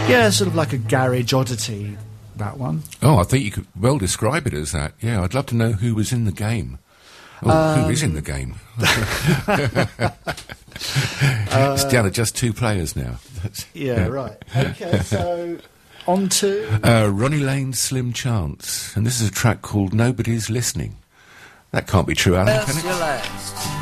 Yeah, sort of like a garage oddity, that one. Oh, I think you could well describe it as that. Yeah, I'd love to know who was in the game. Oh, who is in the game? It's down to just 2 players now. Yeah, right. Okay, so on to... Ronnie Lane's Slim Chance. And this is a track called Nobody's Listening. That can't be true, Alan, can it?